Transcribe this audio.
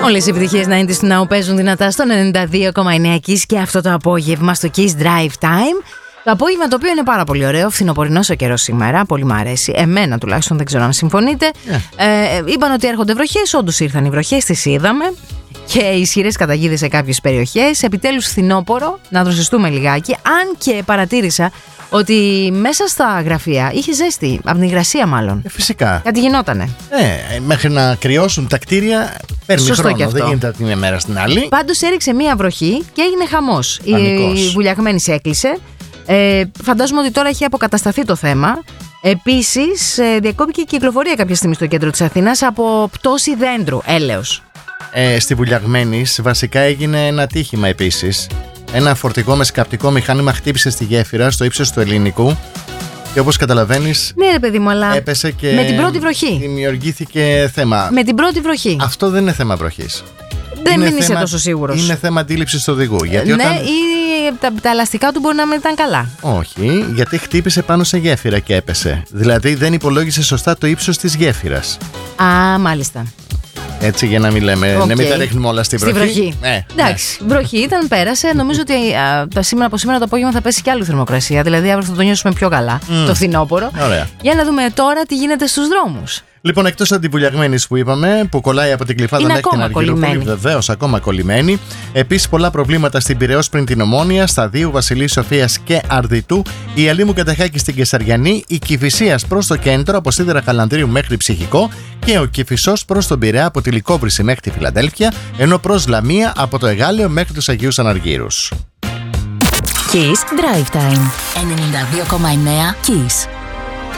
Όλες οι επιτυχίες 90's του Now παίζουν δυνατά στο 92,9 Kiss και αυτό το απόγευμα στο Kiss Drive Time. Το απόγευμα το οποίο είναι πάρα πολύ ωραίο, φθινοπορεινός ο καιρός σήμερα, πολύ μου αρέσει. Εμένα τουλάχιστον, δεν ξέρω αν συμφωνείτε. Είπαν ότι έρχονται βροχές, όντως ήρθαν οι βροχές, τις είδαμε. Και ισχυρές καταιγίδες σε κάποιες περιοχές. Επιτέλους φθινόπορο, να δροσιστούμε λιγάκι. Αν και παρατήρησα ότι μέσα στα γραφεία είχε ζέστη, από την υγρασία μάλλον. Φυσικά. Κάτι γινότανε. Μέχρι να κρυώσουν τα κτίρια παίρνει Σωστό χρόνο. και αυτό. Δεν γίνεται από τη μια μέρα στην άλλη. Πάντως έριξε μία βροχή και έγινε χαμός. Η Βουλιαγμένης έκλεισε. Φαντάζομαι ότι τώρα έχει αποκατασταθεί το θέμα. Επίσης, διακόπηκε η κυκλοφορία κάποια στιγμή στο κέντρο της Αθήνας από πτώση δέντρου, έλεος. Στη Βουλιαγμένης βασικά έγινε ένα ατύχημα επίσης. Ένα φορτηγό με σκαπτικό μηχάνημα χτύπησε στη γέφυρα στο ύψος του Ελληνικού και όπως καταλαβαίνεις, ναι, ρε παιδί μου, αλλά έπεσε και με την πρώτη βροχή. Δημιουργήθηκε θέμα. Με την πρώτη βροχή. Αυτό δεν είναι θέμα βροχής. Δεν είσαι τόσο σίγουρος. Είναι θέμα αντίληψης του οδηγού. Γιατί ναι, ή τα ελαστικά του μπορεί να μην ήταν καλά. Όχι, γιατί χτύπησε πάνω σε γέφυρα και έπεσε. Δηλαδή δεν υπολόγισε σωστά το ύψος της γέφυρας. Α, μάλιστα. Έτσι, για να μην λέμε. Okay. Ναι, μην τα ρίχνουμε όλα στη βροχή. Εντάξει, βροχή ήταν, πέρασε. Νομίζω ότι από σήμερα το απόγευμα θα πέσει και άλλη θερμοκρασία. Δηλαδή, αύριο θα το νιώσουμε πιο καλά το φθινόπωρο. Ωραία. Για να δούμε τώρα τι γίνεται στους δρόμους. Λοιπόν, εκτός από την Βουλιαγμένης που είπαμε, που κολλάει από την Κλειφάδα μέχρι την Αργυρούπολη, βεβαίως ακόμα κολλημένη. Επίσης, πολλά προβλήματα στην Πειραιώς πριν την Ομόνια, Σταδίου, Βασιλείου Σοφίας και Αρδιτού. Η Αλήμου Καταχάκη στην Κεσαριανή, η Κηφισίας προς το κέντρο, από Σίδερα Καλανδρίου μέχρι Ψυχικό και ο Κηφισός προς τον Πειραιά από τη Λυκόβρηση μέχρι τη Φιλαδέλφια, ενώ προς Λαμία από το Εγάλεο μέχρι τους Αγίους Αναργύρους. Kiss Drive Time 92,9 Kiss.